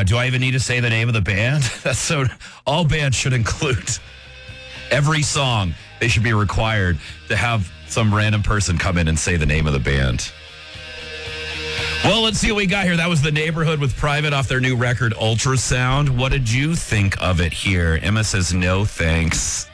Do I even need to say the name of the band? That's so. All bands should include every song. They should be required to have some random person come in and say the name of the band. Well, let's see what we got here. That was The Neighborhood with Private off their new record, Ultrasound. What did you think of it here? Emma says no thanks.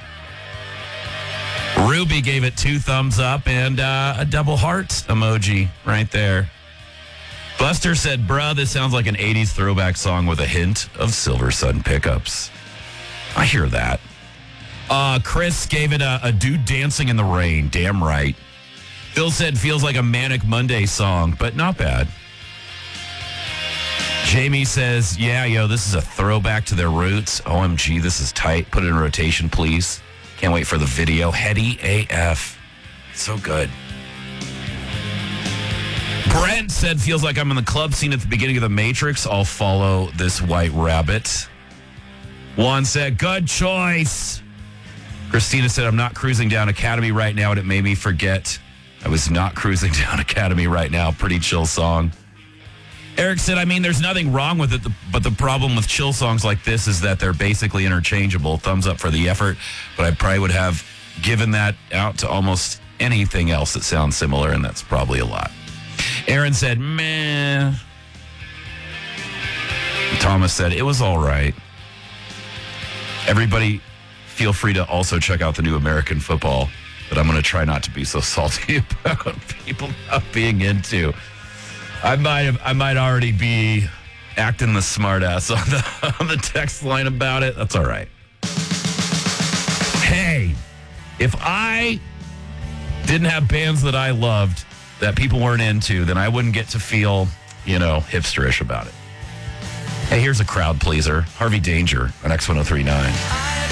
Ruby gave it 2 thumbs up and a double heart emoji right there. Buster said, bruh, this sounds like an 80s throwback song with a hint of Silver Sun pickups. I hear that. Chris gave it a dude dancing in the rain. Damn right. Phil said, feels like a Manic Monday song, but not bad. Jamie says, yeah, yo, this is a throwback to their roots. OMG, this is tight. Put it in rotation, please. Can't wait for the video. Heady AF. So good. Brent said, feels like I'm in the club scene at the beginning of The Matrix. I'll follow this white rabbit. Juan said, good choice. Christina said, I'm not cruising down Academy right now, and it made me forget I was not cruising down Academy right now. Pretty chill song. Eric said, I mean, there's nothing wrong with it, but the problem with chill songs like this is that they're basically interchangeable. Thumbs up for the effort, but I probably would have given that out to almost anything else that sounds similar, and that's probably a lot. Aaron said, meh. Thomas said, it was all right. Everybody, feel free to also check out the new American Football, but I'm going to try not to be so salty about people not being into. I might already be acting the smartass on the text line about it. That's all right. Hey, if I didn't have bands that I loved that people weren't into, then I wouldn't get to feel, hipsterish about it. Hey, here's a crowd pleaser. Harvey Danger on X1039.